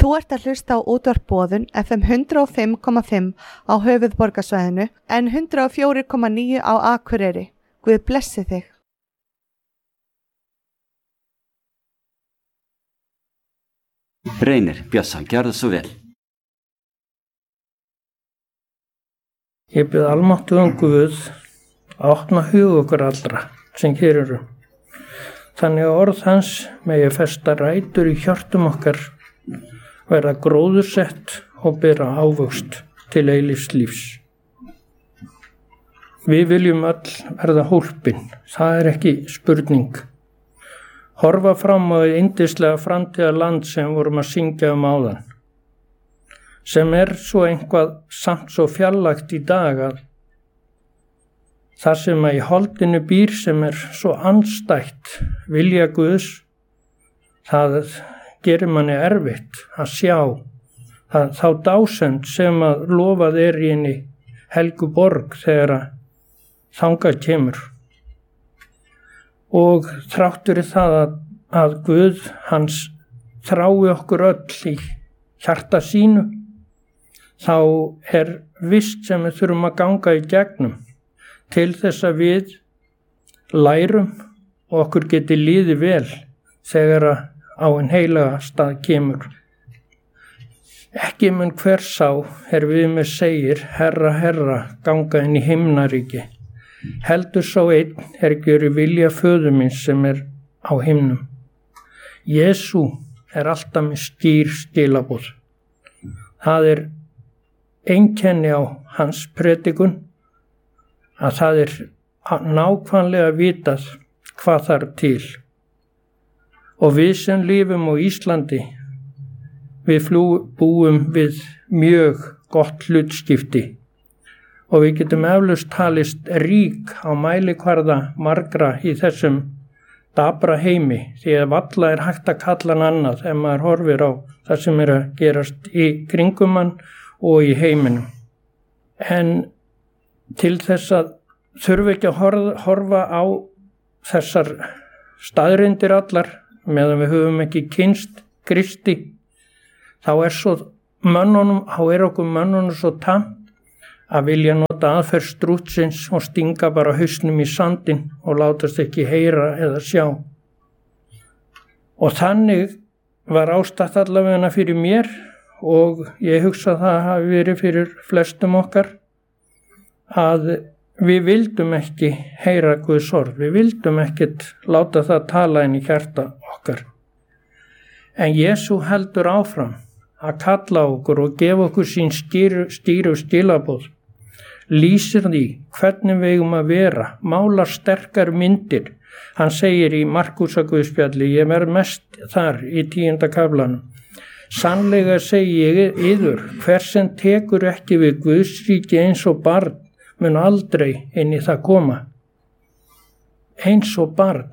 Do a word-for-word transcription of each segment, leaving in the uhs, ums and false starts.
Þú ert að hlusta á útvarp Boðun F M hundrað og fimm komma fimm á höfuðborgarsvæðinu en hundrað og fjögur komma níu á Akureyri. Guð blessi þig. Reynir Bjössa, gjörðu svo vel. Ég bið almáttugan Guð að opna hug okkur allra sem hér eru. Þannig að orð hans megi festa rætur í hjörtum okkar, verða gróðursett og bera ávöxt til eilífs lífs. Við viljum öll verða hólpin, það er ekki spurning. Horfa fram á yndislega framtíðarland sem vorum að syngja um áðan, sem er svo einhvað samt svo fjarlægt í dag að þar sem að í holdinu býr sem er svo andstætt vilja Guðs, það gerir manni erfitt að sjá að þá dásend sem að lofað er í henni helgu borg þegar að þangað kemur. Og þráttur í það að, að Guð hans þrái okkur öll í hjarta sínu, þá er vist sem við þurfum að ganga í gegnum til þess að við lærum og okkur geti líði vel þegar að á en heilaga stað kemur. Ekki mun hver sá er við með segir, herra, herra, ganga inn í himnaríki. Heldur sá einn er gjöri vilja föður míns sem er á himnum. Jesú er alltaf með skýr skilaboð. Það er einkenni á hans predikun að það er nákvæmlega vitað hvað þarf til. Og við sem lifum á Íslandi, við flú, búum við mjög gott hlutskipti og við getum eflaust talist rík á mælikvarða margra í þessum dabra heimi, því að varla er hægt að kalla hann annað ef maður horfir á það sem er að gerast í kringum hann og í heiminum. En til þess að þurfi ekki að horfa á þessar staðreyndir allar, meðan við höfum ekki kynst Kristi, þá er svo mönnunum, þá er okkur mönnunum svo tamt að vilja nota aðferð strútsins og stinga bara hausnum í sandinn og látast ekki heyra eða sjá. Og þannig var ástatt allavega fyrir mér og ég hugsa að það hafi verið fyrir flestum okkar að við vildum ekki heyra Guðs orð, við vildum ekkert láta það tala inn í hjarta okkar. En Jesú heldur áfram að kalla okkur og gefa okkur sín stýru, stýru skilaboð, lýsir því hvernig við eigum að vera, málar sterkar myndir. Hann segir í Markúsarguðspjalli, ég verð mest þar í tíunda kaflanum. Sannlega segi ég yður, hver sem tekur ekki við Guðsríki eins og barn, mun aldrei inn í það koma. Eins og barn.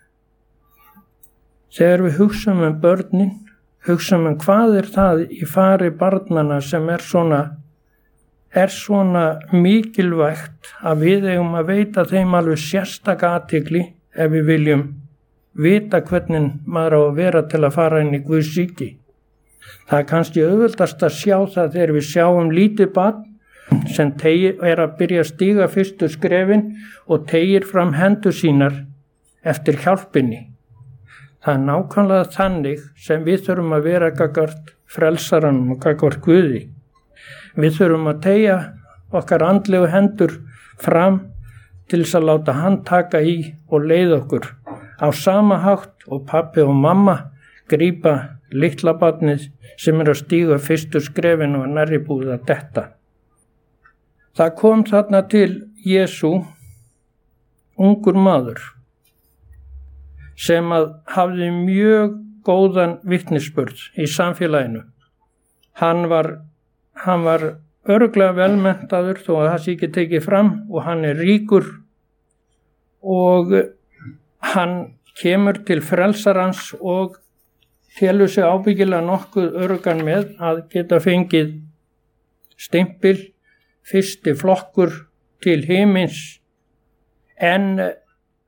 Þegar við hugsaum um börnin, hugsaum um hvað er það í fari barnana sem er svona, er svona mikilvægt að við eigum að veita þeim alveg sérstaka athygli ef við viljum vita hvernig maður á að vera til að fara inn í Guðs ríki. Það er kannski auðveldast að sjá það þegar við sjáum lítið barn sem tegir, er að byrja að stíga fyrstu skrefin og tegir fram hendur sínar eftir hjálpinni. Það er nákvæmlega þannig sem við þurfum að vera gagnvart frelsaranum og gagnvart Guði. Við þurfum að tegja okkar andlegu hendur fram til þess að láta hann taka í og leiða okkur. Á sama hátt og pabbi og mamma grípa litla barnið sem er að stíga fyrstu skrefin og er nærri búið að detta. Það kom þarna til Jesú ungur maður sem að hafði mjög góðan vitnisburð í samfélaginu. Hann var, hann var örugglega velmenntaður þó að það sé ekki tekið fram og hann er ríkur og hann kemur til frelsarans og telur sig ábyggilega nokkuð öruggan með að geta fengið stimpil fyrsti flokkur til himins, en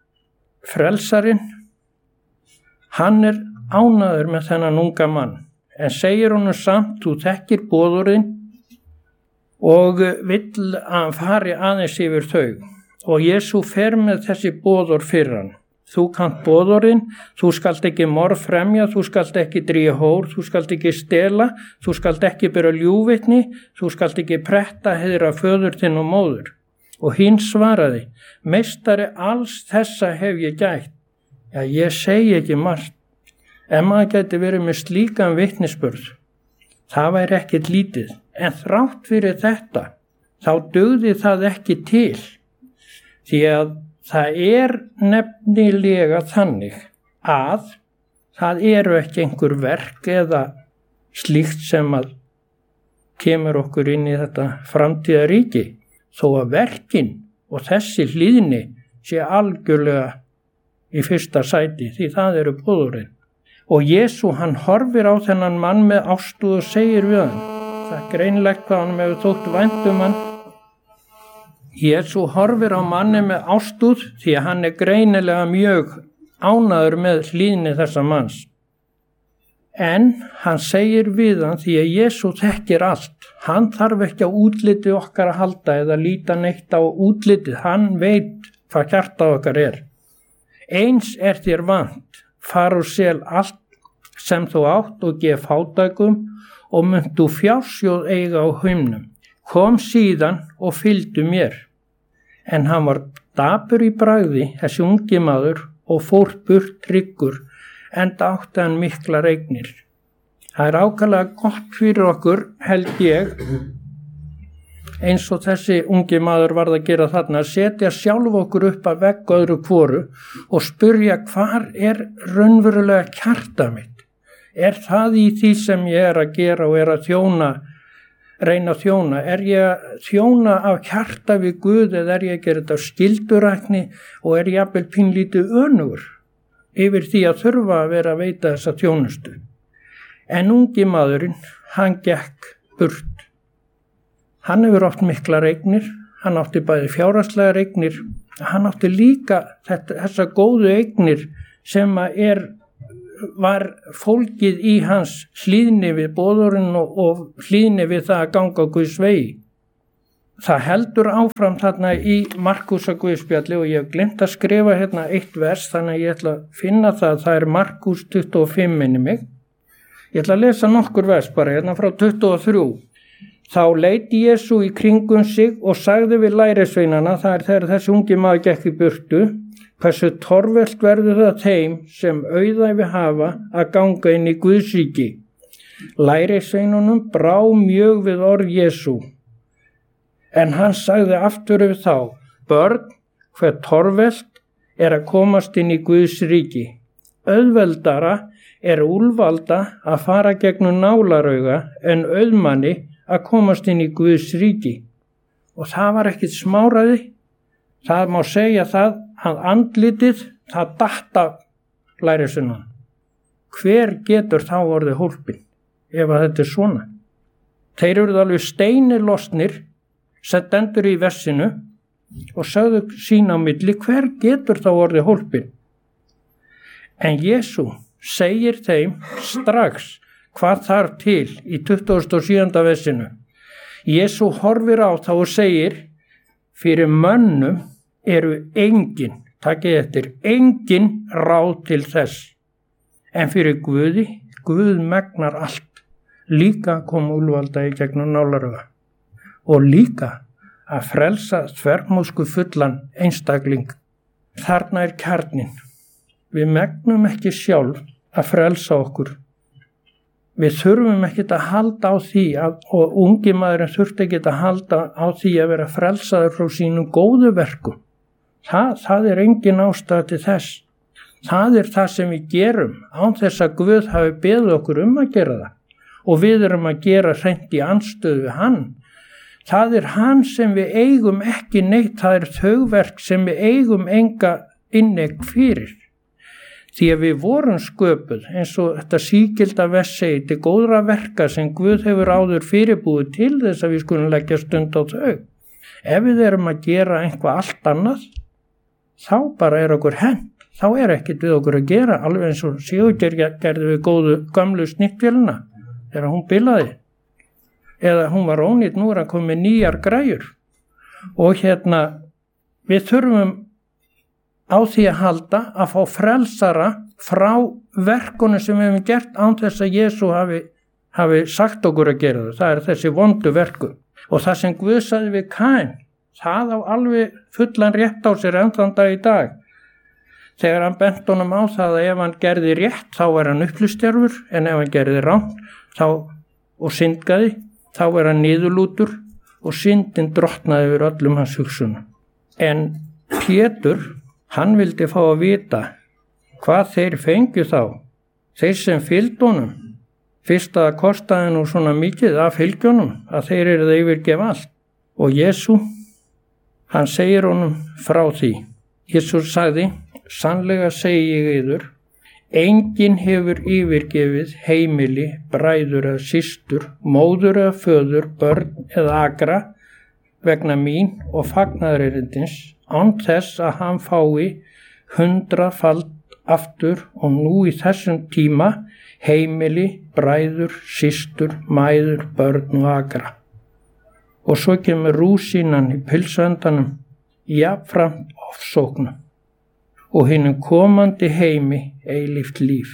frelsarinn, hann er ánægður með þennan unga mann, en segir honum samt, þú þekkir boðorðin og vill að hann fari aðeins yfir þau. Og Jesú fer með þessi boðorð fyrir hann. Þú kannt boðorðin, þú skalt ekki morð fremja, þú skalt ekki drífa hór, þú skalt ekki stela, þú skalt ekki bera ljúgvitni, þú skalt ekki pretta heiðra föður þinn og móður. Og hinn svaraði, meistari alls þessa hef ég gætt. Já, ég segi ekki margt. Ef maður geti verið með slíkan vitnisburð, það væri ekkert lítið. En þrátt fyrir þetta, þá dugði það ekki til. Því að það er nefnilega þannig að það eru ekki einhver verk eða slíkt sem að kemur okkur inn í þetta framtíðaríki, þó að verkin og þessi hlýðni sé algjörlega í fyrsta sæti, því það eru boðorðin. Og Jesú hann horfir á þennan mann með ástúð og segir við hann, það er greinlegt hvað hann hefur þótt vænt um hann. Jesú horfir á manni með ástúð því að hann er greinilega mjög ánægður með hlýðni þessa manns. En hann segir við hann því að Jesú þekkir allt. Hann þarf ekki á útliti okkar að halda eða líta neitt á útlitið. Hann veit hvað hjarta okkar er. Eins er þér vant, far og sel allt sem þú átt og gef fátækum og munt þú fjársjóð eiga á haumnum. Kom síðan og fylgdu mér. En hann var dapur í bragði, þessi ungi maður, og fór burt tryggur, enda átti hann miklar eignir. Það er ákaflega gott fyrir okkur, held ég, eins og þessi ungi maður varð að gera þarna, að setja sjálf okkur upp að vegg öðru hvoru og spyrja hvar er raunverulega hjarta mitt? Er það í því sem ég er að gera og er að þjóna, reyna að þjóna? Er ég að þjóna af hjarta við Guð eða er ég að gera þetta af skyldurækni og er ég jafnvel pínlítið önugur yfir því að þurfa að vera að veita þessa þjónustu? En ungi maðurinn, hann gekk burt. Hann hefur oft miklar eignir, hann átti bæði fjárhagslegar eignir, hann átti líka þetta, þessa góðu eignir sem er, var fólkið í hans hlýðni við boðorinn og, og hlýðni við það að ganga Guðs vegi. Það heldur áfram þarna í Markúsa Guðspjalli og ég hef glemt að skrifa hérna eitt vers, þannig að ég ætla að finna það, það er Markús tuttugu og fimm minni mig. Ég ætla að lesa nokkur vers bara hérna frá tuttugu og þrjú. Þá leit Jesú í kringum sig og sagði við lærisveinana, það er þegar þessi ungi maður gekk í burtu, hversu torvelt verður það þeim sem auðæfi hafa að ganga inn í Guðs ríki. Lærisveinunum brá mjög við orð Jesú, en hann sagði aftur við þá, börn, hver torvelt er að komast inn í Guðs ríki. Auðveldara er úlvalda að fara gegnum nálarauga en auðmanni að komast inn í Guðs ríki. Og það var ekkit smáræði. Það má segja það að andlitið, það datt af lærisveinunum. Hver getur þá orðið hólpinn ef að þetta er svona? Þeir eru alveg steini losnir, stendur í vessinu og sögðu sín á milli, hver getur þá orðið hólpinn? En Jesú segir þeim strax hvað þarf til í tuttugasta og sjöunda vessinu. Jesú horfir á þá og segir, fyrir mönnum eru engin, takið eftir, engin ráð til þess. En fyrir Guði, Guð megnar allt, líka kom úlvalda í gegnum nálarauga. Og líka að frelsa þvermóðsku fullan einstakling. Þarna er kjarnin. Við megnum ekki sjálf að frelsa okkur. Við þurfum ekkert að halda á því að, og ungi maðurinn þurfti ekkert að halda á því að vera frelsaður frá sínum góðu verkum. Það, það er engin ástæða til þess. Það er það sem við gerum án þess að Guð hafi beðið okkur um að gera það. Og við erum að gera hreint í andstöðu við hann. Það er hann sem við eigum ekki neitt, það er þau verk sem við eigum enga inneign fyrir. Því að við vorum sköpuð eins og þetta sígilda vers segir til góðra verka sem Guð hefur áður fyrirbúið til þess að við skulum leggja stund á þau. Ef við erum að gera einhvað allt annað, þá bara er okkur hent. Þá er ekkert við okkur að gera, alveg eins og Sigurgeir gerði við góðu gamlu snittvélina. er að hún bilaði eða hún var ónýtt, nú er að koma með nýjar græjur og hérna við þurfum á því að halda að fá frelsara frá verkunum sem við hefum gert án þess að Jesú hafi, hafi sagt okkur að gera það. Það er þessi vondu verku og það sem Guð sagði við Kain, það á alveg fullan rétt á sér enn þann dag í dag. Þegar hann bent honum á það að ef hann gerði rétt þá er hann upplýstjörfur en ef hann gerði rangt þá og syndgaði þá er hann niðurlútur og syndin drottnaði yfir öllum hans hugsunum. En Pétur, hann vildi fá að vita hvað þeir fengju þá, þeir sem fylgdu honum. Fyrst að það kostaði nú svona mikið af fylgjónum að þeir eru það yfirgef allt. Og Jesú, hann segir honum frá því. Jesú sagði, sannlega segi ég yður, enginn hefur yfirgefið heimili, bræður eða systur, móður eða föður, börn eða akra vegna mín og fagnaðarerindins án þess að hann fái hundrafald aftur og nú í þessum tíma heimili, bræður, systur, mæður, börn og akra. Og svo kemur rúsínan í pilsöndanum, jafnframt ofsóknum og hinum komandi heimi eilíft líf.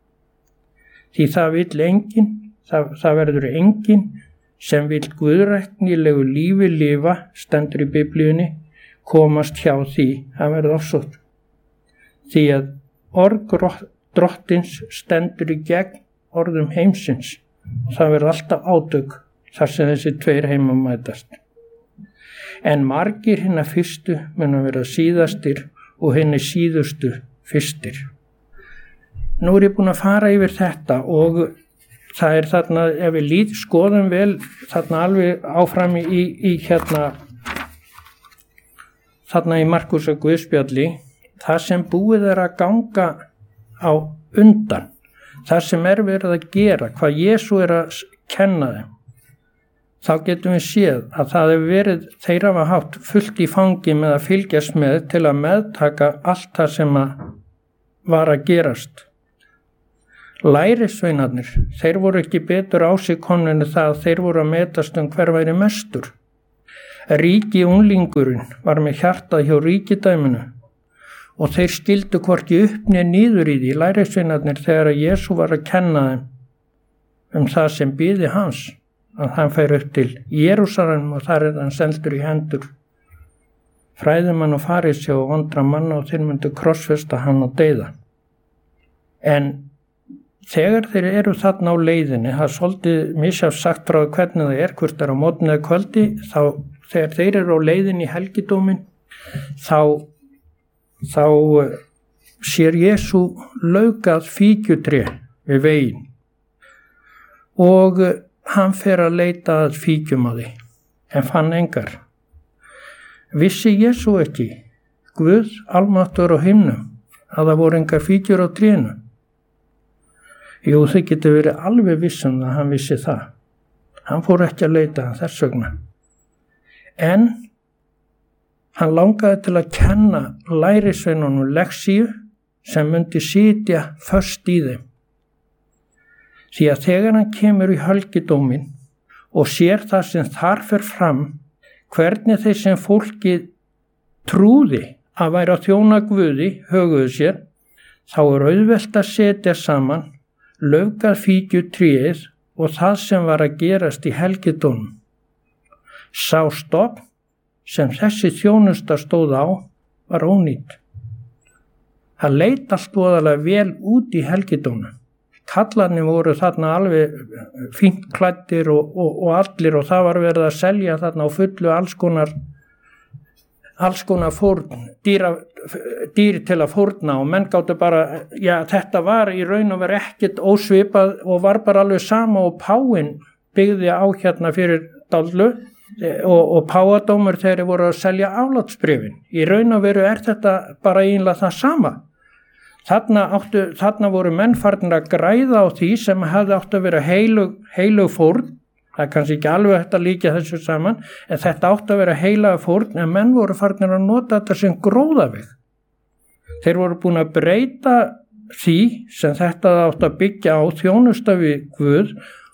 Því það vill enginn, það, það verður enginn sem vill guðræknilegu lífi lifa, stendur í Biblíunni, komast hjá því að verða ofsótt. Því að orð drottins stendur í gegn orðum heimsins. Það verður alltaf átök þar sem þessi tveir heimar mætast. En margir hinna fyrstu mun að vera síðastir og hinni síðustu fyrstir. Nú er ég búin að fara yfir þetta og það er þarna, ef við lít, skoðum vel þarna alveg áfram í, í hérna þarna í Markúsar Guðspjalli, það sem búið er að ganga á undan, það sem er verið að gera, hvað Jesú er að kenna þeim, þá getum við séð að það hefur verið, þeir hafa haft fullt í fangi með að fylgjast með til að meðtaka allt það sem að var að gerast. Lærisveinarnir, þeir voru ekki betur á sig komnir það að þeir voru að metast um hver væri mestur. Ríki unglingurinn var með hjartað hjá ríkidæminu og þeir skildu hvorki upp né niður í því, lærisveinarnir, þegar að Jesú var að kenna þeim um það sem biði hans, að hann fær upp til Jerúsalem og þar er hann seldur í hendur fræðimann og farisjá og vondra manna og þeir myndu krossfesta hann og deyða. En þegar þeir eru þarna á leiðinni, það er svolítið misjafnt sagt frá hvernig það er, hvort er á mótni eða kvöldi, þá þegar þeir eru á leiðinni í helgidómin, þá, þá sér Jesú laukað fíkjutré við veginn og hann fer að leita að fíkjum á því, en fann engar. Vissi Jesú ekki, Guð almáttugur á himnum, að það voru engar fíkjur á trénu? Jú, þau getur verið alveg vissum að hann vissi það. Hann fór ekki að leita þess vegna. En hann langaði til að kenna lærisveinunum lexíu sem myndi sitja föst í þeim. Því að þegar hann kemur í helgidóminn og sér það sem þar fer fram, hvernig þeir sem fólki trúði að væri að þjóna Guði höguðu sér, þá er auðvelt að setja saman laufgað fíkjutréð og það sem var að gerast í helgidómnum. Sá stofn sem þessi þjónusta stóð á var ónýtt. Það leit allt voðalega vel út í helgidómnum. Kallarnir voru þarna alveg fínt klæddir og, og, og allir og það var verið að selja þarna á fullu alls konar, alls konar fórn, dýra, dýr til að fórna og menn gáttu bara, já þetta var í raun og verið ekkert ósvipað og var bara alveg sama og páin byggði á hérna fyrir Dallu og, og páadómur þegar voru að selja aflátsbréfin. Í raun og veru er þetta bara eiginlega það sama. Þarna, áttu, þarna voru menn farnir að græða á því sem hefði átt að vera heilug, heilug fórn. Það er kannski ekki alveg hægt að líka þessu saman, en þetta átt að vera heilaga fórn, en menn voru farnir að nota þetta sem gróðaveg. Þeir voru búin að breyta því sem þetta átt að byggja á þjónusta við Guð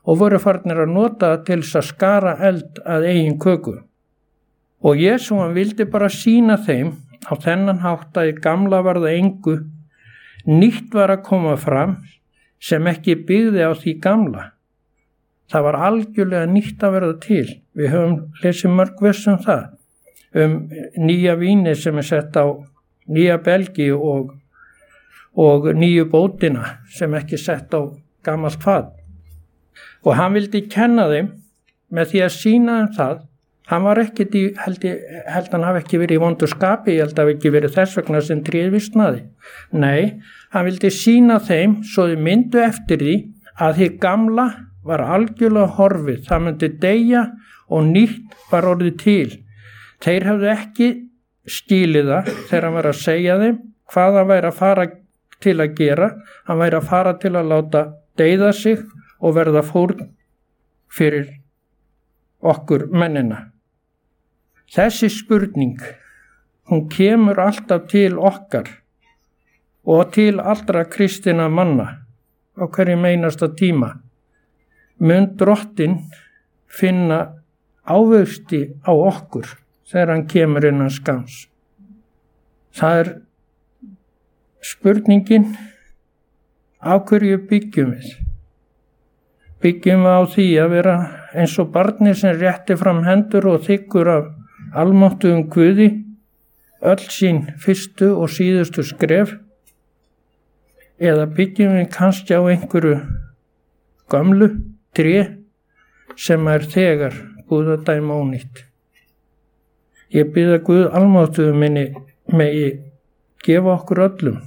og voru farnir að nota það til þess að skara eld að eigin köku. Og Jesú hann vildi bara sýna þeim á þennan hátt að í gamla var það engu, nýtt var að koma fram sem ekki byggði á því gamla. Það var algjörlega nýtt að verða til. Við höfum lesið mörg vers um það, um nýja víni sem er sett á nýja belgi og, og nýju bótina sem ekki sett á gamalt fat. Og hann vildi kenna þeim með því að sýna þeim það. Hann var ekkert í, held, held hann hafi ekki verið í vondu skapi, ég held að hafi ekki verið þess vegna sem tréð vistnaði. Nei, hann vildi sýna þeim svo þau myndu eftir því að því gamla var algjörlega horfið, það myndi deyja og nýtt var orðið til. Þeir hefðu ekki skilið það þegar hann var að segja þeim hvað hann væri að fara til að gera, hann væri að fara til að láta deyða sig og verða fórn fyrir okkur mennina. Þessi spurning, hún kemur alltaf til okkar og til allra kristinna manna á hverjum einasta tíma. Mun Drottinn finna ávexti á okkur þegar hann kemur innan skams? Það er spurningin, á hverju byggjum við? Byggjum við á því að vera eins og barni sem rétti fram hendur og þiggur af almáttugum Guði öll sín fyrstu og síðustu skref, eða byggjum við kannski á einhverju gömlu tré sem er þegar búið að dæma ónýtt. Ég bið að Guð almáttugum minni megi gefa okkur öllum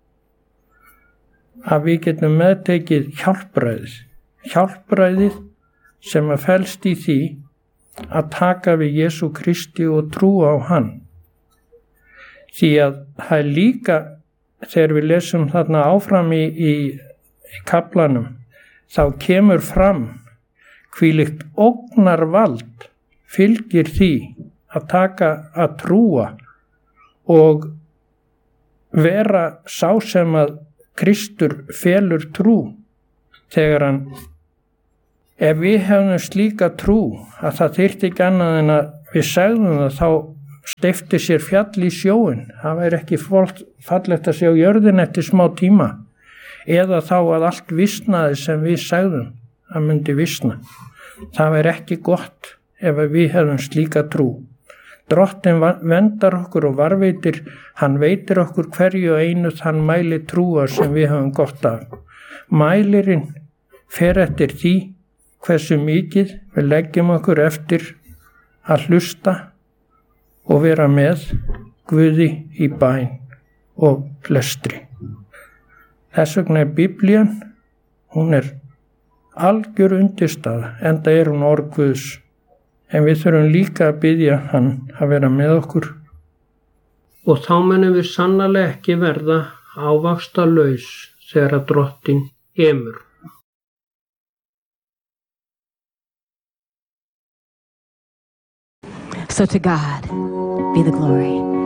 að við getum meðtekið hjálpræðið, hjálpræðið sem að felst í því að taka við Jesú Kristi og trúa á hann. Því að það er líka, þegar við lesum þarna áfram í, í, í kaflanum, þá kemur fram hvílíkt ógnarvald fylgir því að taka að trúa og vera sá sem að Kristur felur trú. Þegar hann Ef við hefum slíka trú að það þyrfti ekki annað en að við segðum það, þá steypti sér fjall í sjóin. Það væri ekki fallegt að sjá jörðin eftir smá tíma. Eða þá að allt visnaði sem við segðum, það myndi visna. Það væri ekki gott ef við hefum slíka trú. Drottinn verndar okkur og varveitir, hann veitir okkur hverju og einu þann mæli trúar sem við höfum gott af. Mælirinn fer eftir því hversu mikið við leggjum okkur eftir að hlusta og vera með Guði í bæn og lestri. Þess vegna er Biblían, hún er algjör undirstaða, enda er hún orð Guðs, en við þurfum líka að biðja hann að vera með okkur. Og þá munum við sannarlega ekki verða ávaxtalaus þegar að Drottinn kemur. So to God be the glory.